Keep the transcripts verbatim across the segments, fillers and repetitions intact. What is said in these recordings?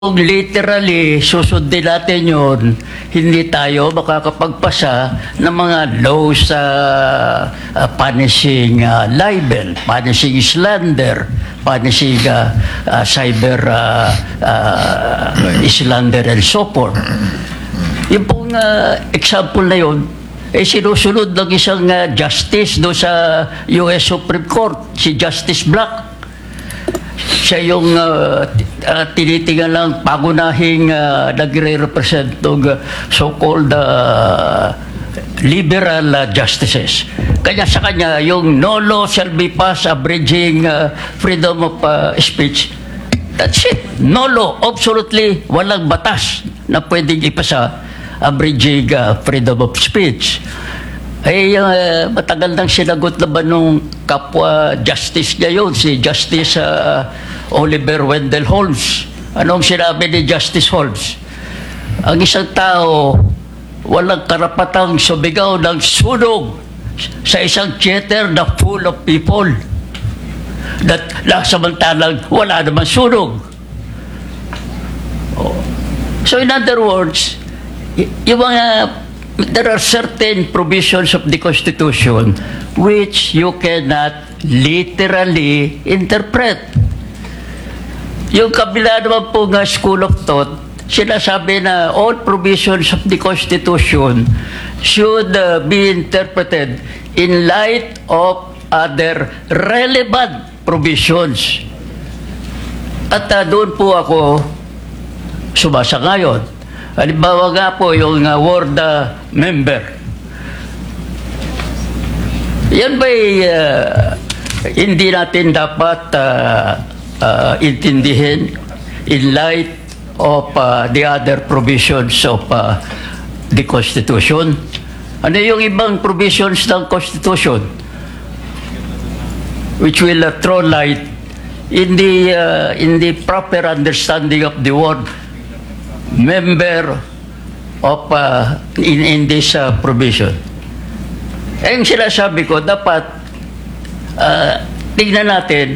Kung literally susundin natin yun, hindi tayo makakapagpasa ng mga laws sa uh, punishing uh, libel, punishing slander, punishing uh, uh, cyber uh, uh, slander and so forth. Yung pong uh, example na yun, eh sinusunod ng isang uh, justice do sa U S Supreme Court, si Justice Black. Siya yung uh, uh, tinitingnan lang pagunahing uh, nagre-represent ng uh, so-called uh, liberal uh, justices. Kanya sa kanya, yung no law shall be passed abridging uh, freedom of uh, speech. That's it. No law. Absolutely walang batas na pwedeng ipasa abridging uh, freedom of speech. Ay uh, matagal nang sinagot naman nung kapwa justice niya yun, si Justice uh, Oliver Wendell Holmes. Anong sinabi ni Justice Holmes? Ang isang tao walang karapatang sumigaw ng sunog sa isang theater na full of people. That, na samantalang wala naman sunog. Oh. So in other words, y- yung mga there are certain provisions of the Constitution which you cannot literally interpret. Yung kabila naman po nga school of thought, sinasabi na all provisions of the Constitution should uh, be interpreted in light of other relevant provisions. At uh, doon po ako sumasangayon. Halimbawa nga po yung uh, ward uh, member. Yan ba'y uh, hindi natin dapat uh, uh, intindihin in light of uh, the other provisions of uh, the Constitution? Ano yung ibang provisions ng Constitution which will uh, throw light in the, uh, in the proper understanding of the word member of uh, in, in this uh, provision. Eh, yung sinasabi ko, dapat uh, tignan natin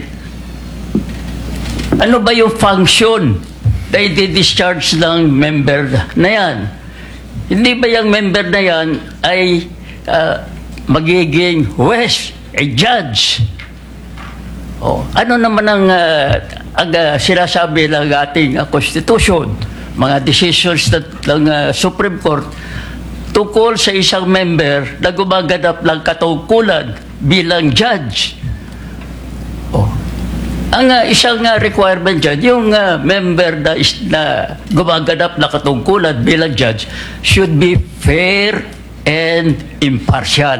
ano ba yung function na i-discharge ng member na yan. Hindi ba yung member na yan ay uh, magiging huwes, ay judge? Oh, ano naman ang, uh, ang uh, sinasabi ng ating uh, Constitution? Mga decisions ng uh, Supreme Court tungkol sa isang member na gumaganap ng katungkulan bilang judge. Oh. Ang uh, isang uh, requirement dyan, yung uh, member na, is, na gumaganap ng katungkulan bilang judge should be fair and impartial.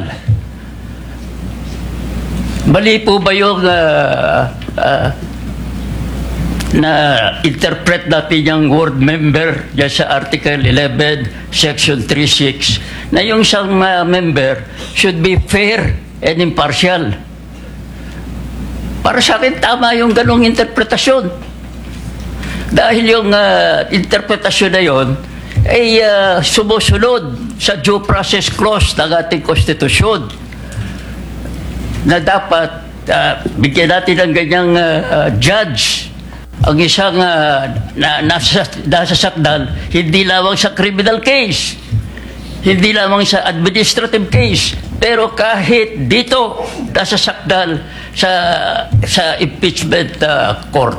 Mali po ba yung uh, uh, na interpret natin yung word member dyan sa Article eleven, Section three six, na yung isang uh, member should be fair and impartial? Para sa akin, tama yung ganong interpretasyon. Dahil yung uh, interpretasyon na yun ay uh, sumusunod sa due process clause ng ating Constitution na dapat uh, bigyan natin ng ganyang uh, uh, judge ang isang uh, na, nasa, nasa sakdal, hindi lamang sa criminal case, hindi lamang sa administrative case, pero kahit dito, nasa sakdal sa, sa impeachment uh, court.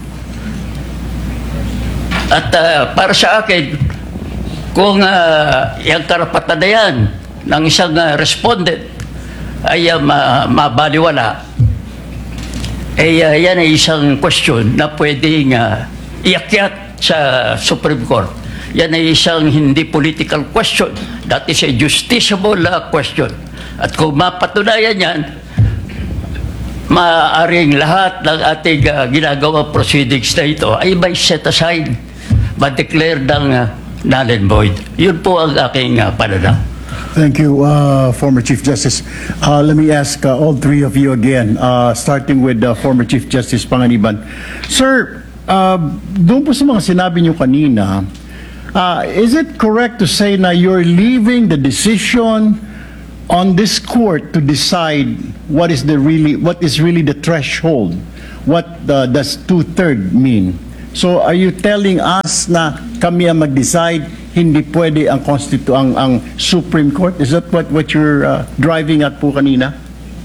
At uh, para sa akin, kung uh, yung karapatan na yan ng isang uh, respondent ay uh, ma mabaliwala, eh uh, yan ay isang question na pwedeng uh, iakyat sa Supreme Court. Yan ay isang hindi political question. That is a justiciable uh, question. At kung mapatunayan yan, maaaring lahat ng ating uh, ginagawa proceedings na ito ay may set aside, ma-declare ng uh, null and void. Yun po ang aking uh, pananaw. Thank you, uh, former Chief Justice. Uh, let me ask uh, all three of you again, uh, starting with uh, former Chief Justice Panganiban. Sir, uh, doon po sa mga sinabi niyo kanina, uh, is it correct to say na you're leaving the decision on this court to decide what is the really what is really the threshold? What uh, does two-third mean? So are you telling us na kami ang mag-decide, hindi pwede ang constitu ang, ang Supreme Court? Is that what, what you're uh, driving at po kanina?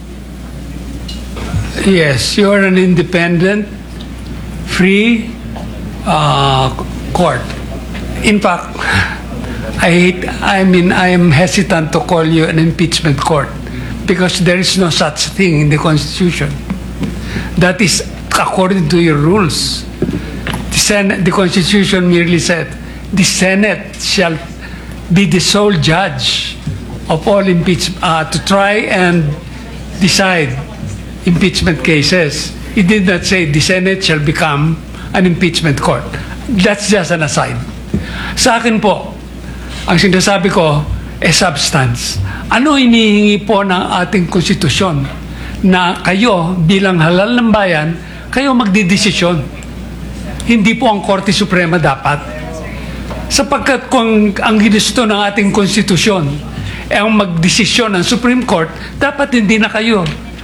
Yes, you are an independent, free uh, court. In fact, I hate, I mean, I am hesitant to call you an impeachment court because there is no such thing in the Constitution. That is according to your rules. The Senate, the Constitution merely said, the Senate shall be the sole judge of all impeachment, uh, to try and decide impeachment cases. It did not say the Senate shall become an impeachment court. That's just an aside. Sa akin po, ang sinasabi ko, eh substance. Ano inihingi po ng ating konstitusyon? Na kayo, bilang halal ng bayan, kayo magdidesisyon. Hindi po ang Korte Suprema dapat. Sapagkat kung ang ginusto ng ating konstitusyon ay ang magdesisyon ng Supreme Court, dapat hindi na kayo.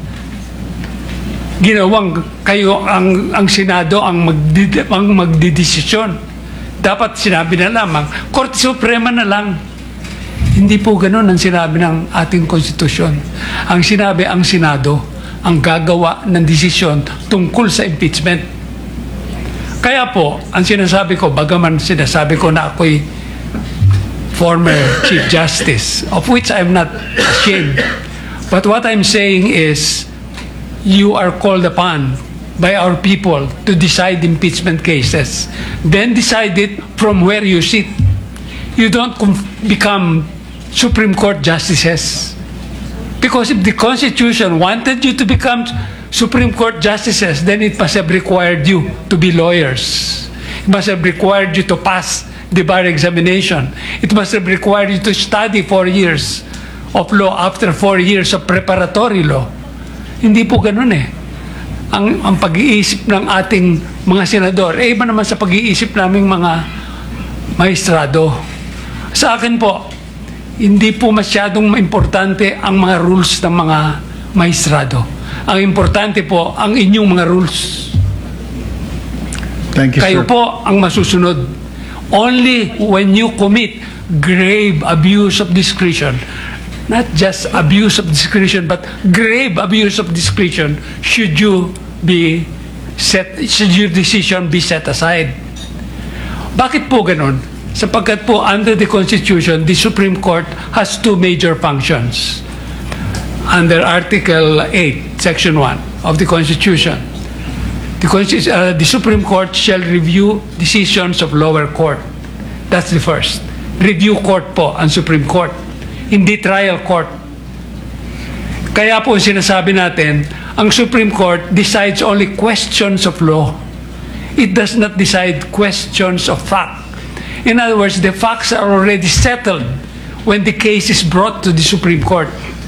Ginawang kayo ang, ang Senado ang, magdi, ang magdidesisyon. Dapat sinabi na lamang, Korte Suprema na lang. Hindi po ganun ang sinabi ng ating konstitusyon. Ang sinabi, ang Senado ang gagawa ng desisyon tungkol sa impeachment. Kaya po, ang sinasabi ko, bagaman sinasabi ko na ako'y former Chief Justice, of which I'm not ashamed. But what I'm saying is, you are called upon by our people to decide impeachment cases. Then decide it from where you sit. You don't become Supreme Court justices. Because if the Constitution wanted you to become Supreme Court justices, then it must have required you to be lawyers. It must have required you to pass the bar examination. It must have required you to study four years of law after four years of preparatory law. Hindi po ganun eh. Ang, ang pag-iisip ng ating mga senador, eh iba naman sa pag-iisip naming mga maestrado. Sa akin po, hindi po masyadong importante ang mga rules ng mga maestrado. Ang importante po ang inyong mga rules. Thank you, Kayo sir. po ang masusunod. Only when you commit grave abuse of discretion, not just abuse of discretion, but grave abuse of discretion, should you be set, should your decision be set aside. Bakit po ganun? Sapagkat po under the Constitution, the Supreme Court has two major functions. Under Article eight, Section one of the Constitution, the, Constitu uh, the Supreme Court shall review decisions of lower court. That's the first. Review court po ang Supreme Court, hindi trial court. Kaya po sinasabi natin, ang Supreme Court decides only questions of law. It does not decide questions of fact. In other words, the facts are already settled when the case is brought to the Supreme Court.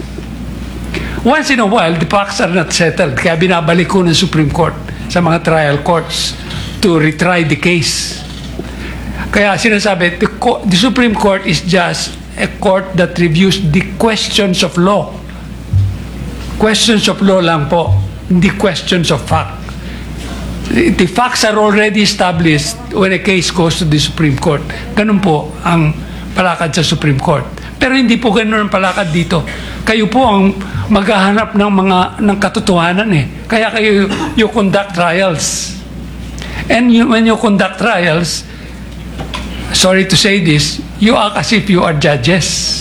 Once in a while, the facts are not settled. Kaya binabalik ko ng Supreme Court sa mga trial courts to retry the case. Kaya sinasabi, the, the Supreme Court is just a court that reviews the questions of law. Questions of law lang po, hindi questions of fact. The facts are already established when a case goes to the Supreme Court. Ganun po ang palakad sa Supreme Court. Pero hindi po ganun ang palakad dito. Kayo po ang maghahanap ng mga ng katotohanan eh. Kaya kayo you conduct trials. And you, when you conduct trials, sorry to say this, you act as if you are judges.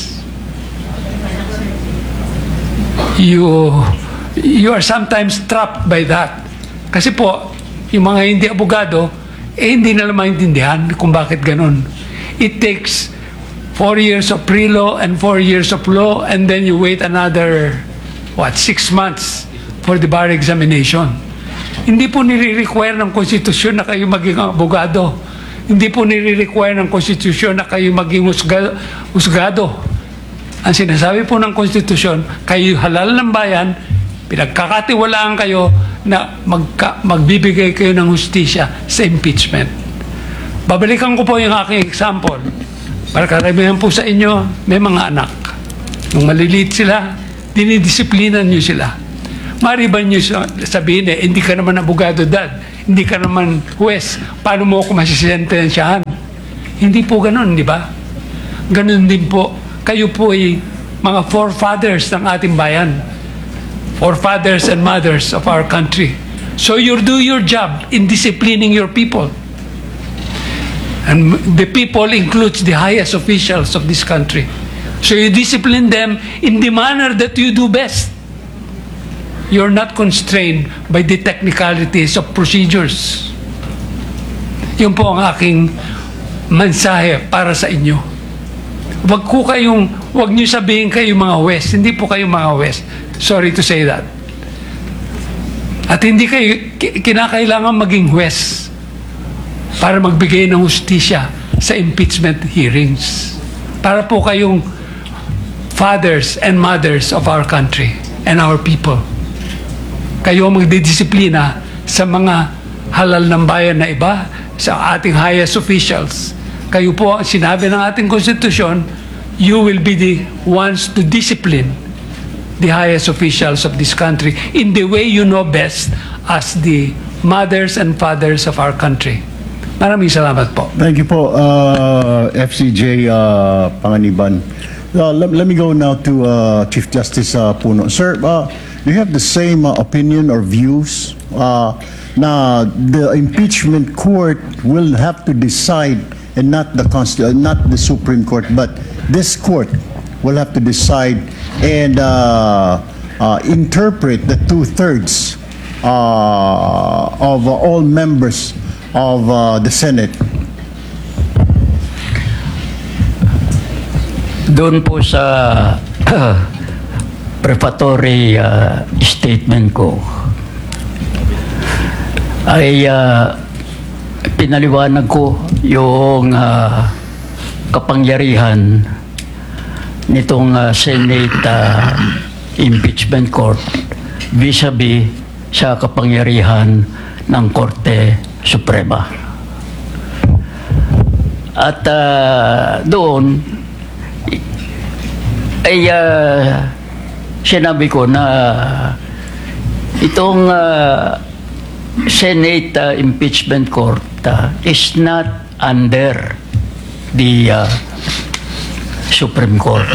You you are sometimes trapped by that. Kasi po, yung mga hindi abogado, eh hindi na maintindihan kung bakit ganun. It takes four years of pre-law and four years of law, and then you wait another, what, six months for the bar examination. Hindi po nire-require ng konstitusyon na kayo maging abogado. Hindi po nire-require ng konstitusyon na kayo maging husga, husgado. Ang sinasabi po ng konstitusyon, kayo halal ng bayan, pinagkakatiwalaan kayo na magka, magbibigay kayo ng hustisya sa impeachment. Babalikan ko po yung aking example. Para karamihan po sa inyo, may mga anak. Nung maliliit sila, dinidisiplinan nyo sila. Mariban nyo sabihin eh, hindi ka naman abogado, dad. hindi ka naman huwes, paano mo ako masisentensyahan? Hindi po ganun, di ba? Ganun din po, kayo po ay mga forefathers ng ating bayan, forefathers and mothers of our country. So you do your job in disciplining your people. And the people includes the highest officials of this country. So you discipline them in the manner that you do best. You're not constrained by the technicalities of procedures. Yun po ang aking mensahe para sa inyo. Wag ko kayong, wag niyo sabihin kayo mga West. Hindi po kayo mga West. Sorry to say that. At hindi kayo kinakailangan maging West para magbigay ng hustisya sa impeachment hearings. Para po kayong fathers and mothers of our country and our people. Kayo magdidisiplina sa mga halal ng bayan na iba, sa ating highest officials. Kayo po, sinabi ng ating konstitusyon, you will be the ones to discipline the highest officials of this country in the way you know best as the mothers and fathers of our country. Maraming salamat po. Thank you po, uh, F C J uh, Panganiban. Uh, let, let me go now to uh, Chief Justice uh, Puno. Sir, uh, do you have the same uh, opinion or views uh, na the impeachment court will have to decide, and not the Consti- not the Supreme Court, but this court will have to decide and uh, uh, interpret the two-thirds uh, of uh, all members of uh, the Senate? Doon po sa prefatory uh, statement ko ay uh, pinaliwanag ko yung uh, kapangyarihan nitong uh, Senate uh, Impeachment Court vis-a-vis sa kapangyarihan ng Korte Suprema. At uh, doon ay uh, sinabi ko na itong uh, Senate uh, Impeachment Court uh, is not under the uh, Supreme Court.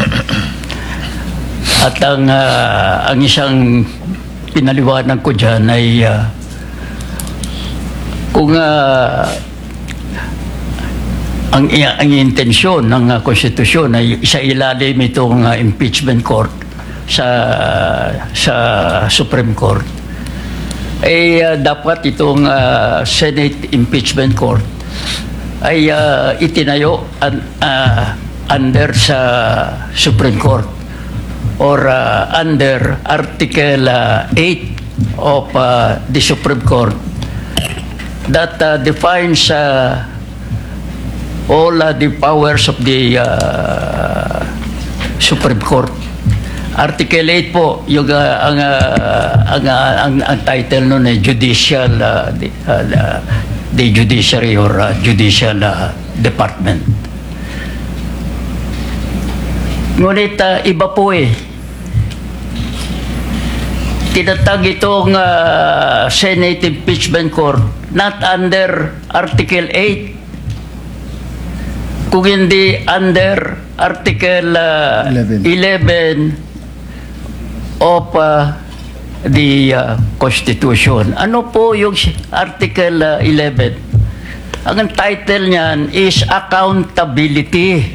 At ang uh, ang isang pinaliwanag ko dyan ay uh, kung uh, ang, ang intensyon ng uh, konstitusyon ay isa ilalim itong uh, impeachment court sa sa Supreme Court, ay uh, dapat itong uh, Senate Impeachment Court ay uh, itinayo an, uh, under sa Supreme Court or uh, under Article uh, eight of uh, the Supreme Court that uh, defines uh, all uh, the powers of the uh, Supreme Court. Article eight po, yung uh, ang, uh, ang, uh, ang, ang title nun ay Judicial, uh, the, uh, the Judiciary or uh, Judicial uh, Department. Ngunit uh, iba po eh. Tinatag itong uh, Senate Impeachment Court not under Article eight, kung hindi under Article uh, eleven of uh, the uh, Constitution. Ano po yung Article uh, eleven? Ang title niyan is accountability.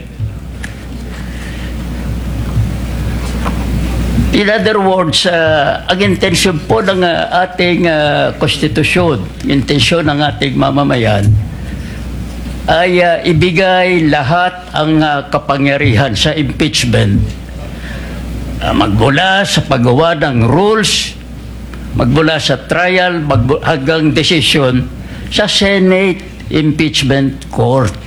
In other words, uh, ang intention po ng uh, ating uh, Constitution, intention ng ating mamamayan, ay uh, ibigay lahat ang uh, kapangyarihan sa impeachment, uh, magmula sa paggawa ng rules, magmula sa trial, magmula hanggang decision sa Senate Impeachment Court.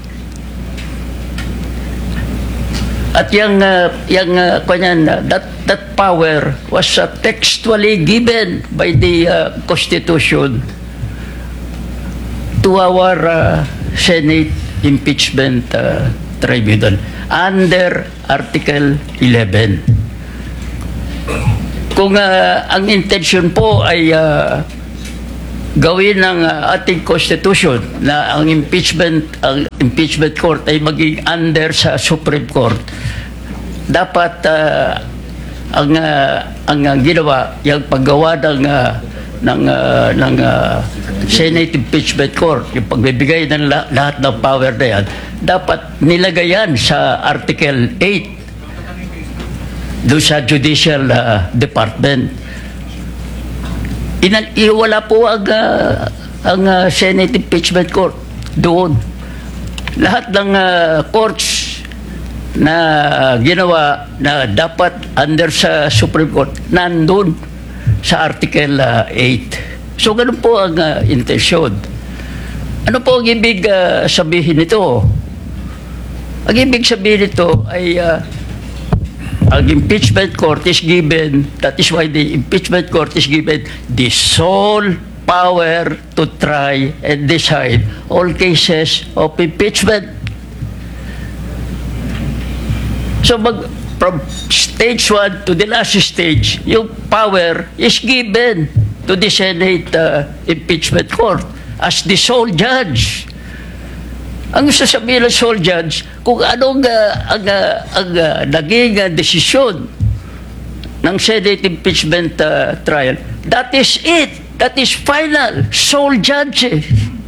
At yung, uh, yung uh, kanyan, uh, that, that power was uh, textually given by the uh, Constitution to our uh, Senate Impeachment uh, Tribunal under Article eleven. Kung uh, ang intention po ay uh, gawin ng uh, ating constitution na ang impeachment ang impeachment court ay maging under sa Supreme Court, dapat uh, ang uh, ang uh, ginawa yung paggawa ng uh, ng uh, ng uh, Senate Impeachment Court, yung pagbibigay ng la- lahat ng power na yan, dapat nilagay yan sa Article eight doon sa Judicial uh, Department. Inan, iwala po ang, uh, ang uh, Senate Impeachment Court doon. Lahat ng uh, courts na uh, ginawa na dapat under sa Supreme Court, nandun sa Article uh, eight. So, ganun po ang uh, intensyon. Ano po ang ibig uh, sabihin nito? Ang ibig sabihin nito ay uh, ang impeachment court is given, that is why the impeachment court is given the sole power to try and decide all cases of impeachment. So mag, from stage one to the last stage, yung power is given to the Senate uh, impeachment court as the sole judge. Ang sasabihin ng sole judge, kung anong uh, ang, uh, ang uh, naging uh, desisyon ng Senate impeachment uh, trial, that is it. That is final. Sole judge. Eh.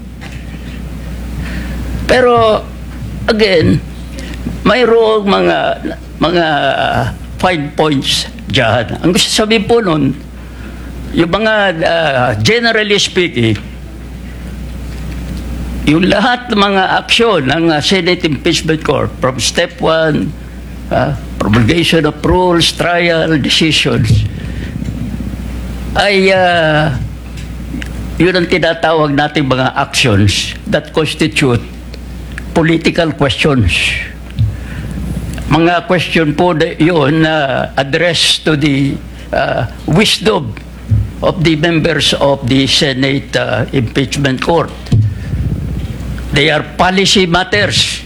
Pero, again, mayroong mga mga fine points dyan. Ang gusto sabihin po nun, yung mga, uh, generally speaking, yung lahat ng mga aksyon ng uh, Senate Impeachment Court from step one, uh, promulgation of rules, trial, decisions, ay uh, yun ang tinatawag nating mga actions that constitute political questions. Mga question po na yun na uh, addressed to the uh, wisdom of the members of the Senate uh, Impeachment Court. They are policy matters.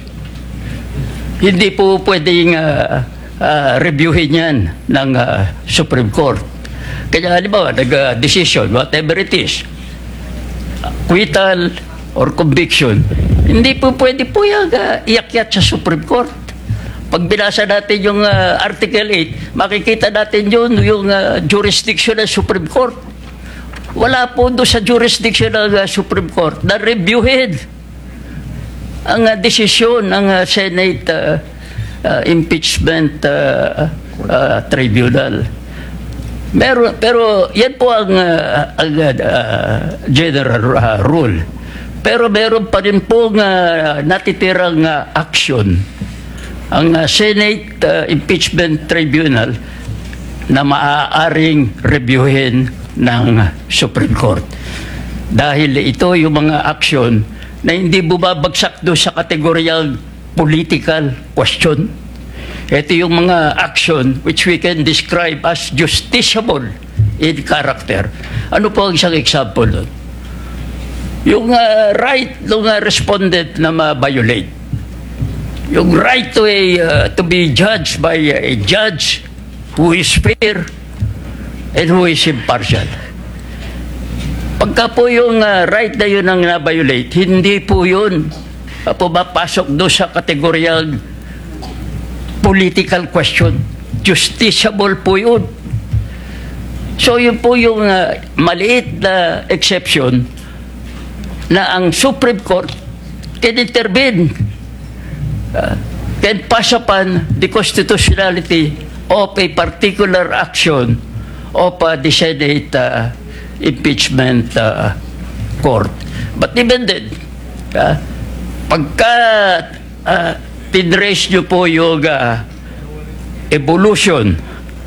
Hindi po pwedeng uh, uh, reviewin yan ng uh, Supreme Court. Kaya halimbawa, nag-decision, whatever it is, acquittal or conviction, hindi po pwede po yung uh, iakyat sa Supreme Court. Pag binasa natin yung uh, Article eight, makikita natin yun, yung uh, jurisdiction ng Supreme Court. Wala po doon sa jurisdiction ng uh, Supreme Court na reviewin ang uh, desisyon ng uh, Senate uh, uh, Impeachment uh, uh, Tribunal. Meron, pero yan po ang, uh, ang uh, general uh, rule. Pero meron pa rin pong uh, natitirang uh, action ang uh, Senate uh, Impeachment Tribunal na maaaring reviewin ng Supreme Court. Dahil ito yung mga action na hindi bumabagsak doon sa kategoryang political question. Ito yung mga action which we can describe as justiciable in character. Ano po ang isang example doon? Yung uh, right ng uh, respondent na ma-violate. Yung right to, a, uh, to be judged by a judge who is fair and who is impartial. Pagka po yung uh, right na yun ang na-violate, hindi po yun uh, pumapasok doon sa kategoryang political question. Justiciable po yun. So yun po yung uh, maliit na exception na ang Supreme Court can intervene, uh, can pass upon the constitutionality of a particular action of uh, the Senate uh, Impeachment uh, Court. But even then, uh, pagka uh, tinrace nyo po yung uh, evolution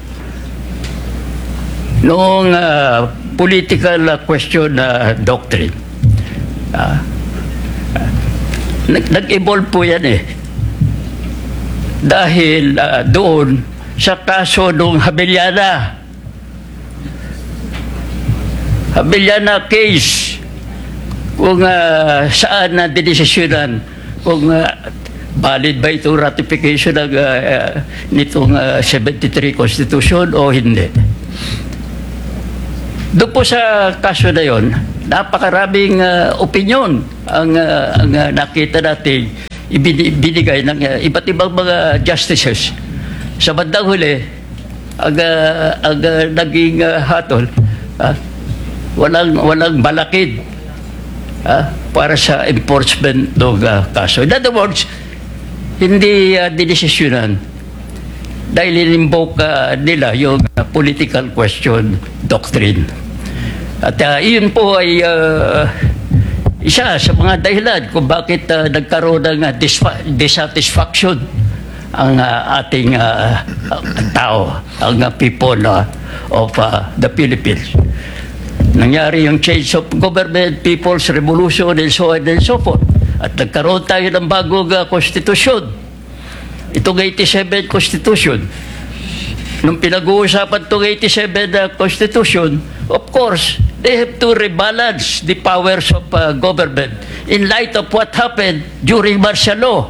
noong uh, political uh, question uh, doctrine, uh, uh, nag-evolve po yan eh. Dahil uh, doon sa kaso ng Habeliana, Habeliana case, kung uh, saan na dinesisyonan kung uh, valid ba itong ratification ng uh, uh, nitong uh, seventy-three Constitution o hindi. Doon po sa kaso na yon, napakaraming uh, opinion ang, uh, ang uh, nakita natin ibini- binigay ng uh, iba't ibang mga justices. Sa bandang huli, ang, uh, ang uh, naging uh, hatol, uh, walang, walang balakid uh, para sa enforcement ng uh, kaso. In other words, hindi uh, dinesisyonan dahil in-invoke uh, nila yung uh, political question doctrine. At uh, iyon po ay uh, isa sa mga dahilan kung bakit uh, nagkaroon ng uh, disfa- dissatisfaction ang uh, ating uh, tao, ang uh, people uh, of uh, the Philippines. Nangyari yung change of government, people's revolution, and so on and so forth. At nagkaroon tayo ng bagong uh, konstitusyon. Itong eighty-seven Constitution. Nung pinag-uusapan itong eighty-seven uh, Constitution, of course, they have to rebalance the powers of uh, government in light of what happened during martial law.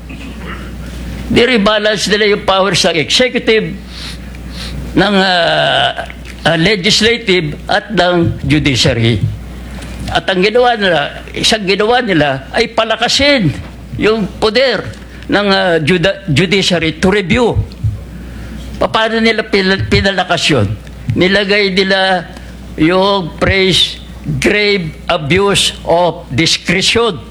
They rebalance nila yung powers ng executive, ng uh, uh, legislative, at ng judiciary. At ang ginawa nila, isang ginawa nila ay palakasin yung poder ng uh, juda- judiciary to review. Paano nila pil- pinalakas yun? Nilagay nila yung phrase grave abuse of discretion.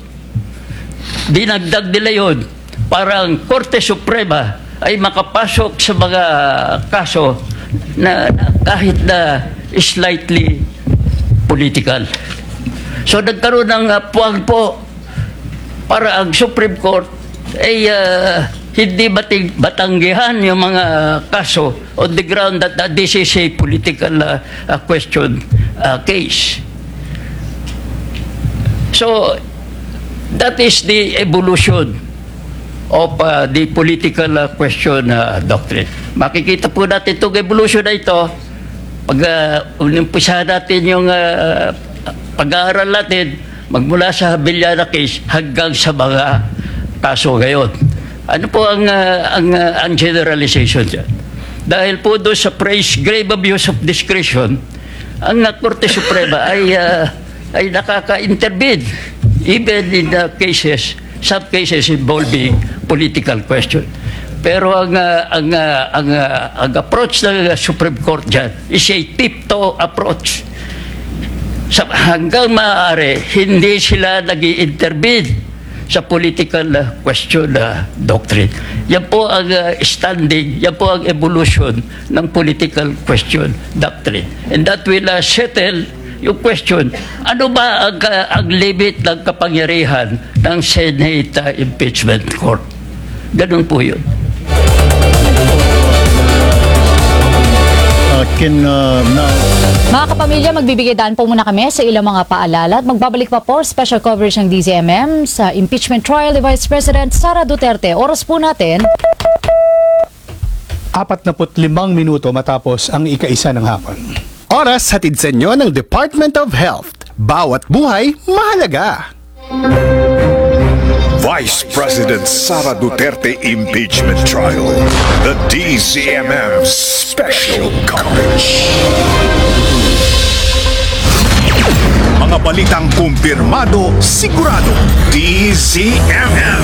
Dinagdag nila yun para ang Korte Suprema ay makapasok sa mga kaso na, na kahit na slightly political. So nagkaroon ng uh, puwang po para ang Supreme Court ay uh, hindi bating, batanggihan yung mga kaso on the ground that, that this is a political uh, uh, question uh, case. So that is the evolution of uh, the political uh, question uh, doctrine. Makikita po natin itong evolution na ito pag uh, unimpisa natin yung uh, pag-aaral natin magmula sa Habillana case hanggang sa mga kaso ngayon. Ano po ang, uh, ang, uh, ang generalization dyan? Dahil po doon sa phrase grave abuse of discretion, ang uh, Korte Suprema ay, uh, ay nakaka-intervene even in the cases, some cases involving political question. Pero ang, uh, ang, uh, ang, uh, ang approach ng uh, Supreme Court dyan is a tiptoe approach. Sa, hanggang maaari, hindi sila nag-i-intervene sa political uh, question uh, doctrine. Yan po ang uh, standing, yan po ang evolution ng political question doctrine. And that will uh, settle yung question, ano ba ang, uh, ang limit ng kapangyarihan ng Senate uh, Impeachment Court? Ganun po yun. Uh, can uh, now... Mga kapamilya, magbibigay daan po muna kami sa ilang mga paalala at magbabalik pa po special coverage ng D Z M M sa impeachment trial ni Vice President Sara Duterte. Oras po natin. apat na limang minuto matapos ang ika-isa ng hapon. Oras hatid sa inyo ng Department of Health. Bawat buhay, mahalaga. Vice President Sara Duterte Impeachment Trial. The D Z M M Special Coverage. Mga balitang kumpirmado, sigurado. D Z M M.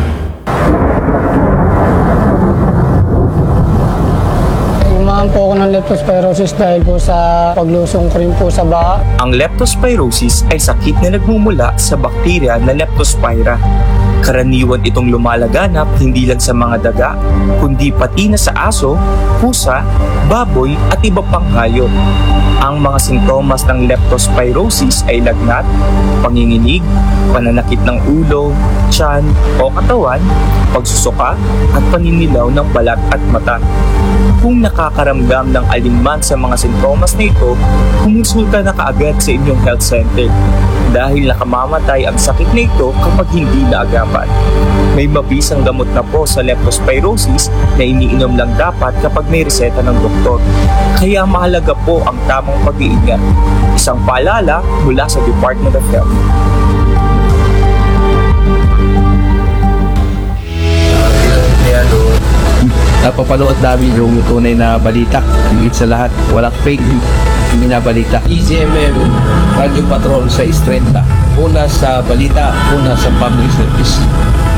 Umahan po ako ng leptospirosis dahil po sa paglusong ko rin po sa baha. Ang leptospirosis ay sakit na nagmumula sa bakterya na Leptospira. Karaniwan itong lumalaganap hindi lang sa mga daga, kundi pati na sa aso, pusa, baboy at iba pang hayop. Ang mga sintomas ng leptospirosis ay lagnat, panginginig, pananakit ng ulo, tiyan o katawan, pagsusuka at paninilaw ng balat at mata. Kung nakakaramdam ng alinman sa mga sintomas na ito, kumonsulta na kaagad sa inyong health center dahil nakamamatay ang sakit na ito kapag hindi naagapan. May mabisang gamot na po sa leptospirosis na iniinom lang dapat kapag may reseta ng doktor. Kaya mahalaga po ang tamang pag-iingat. Isang paalala mula sa Department of Health. Napapanood namin yung tunay na balita. Higit sa lahat, walang fake. binabalita. D Z M M Radio Patrol sa Estrenda. Una sa balita, una sa public service.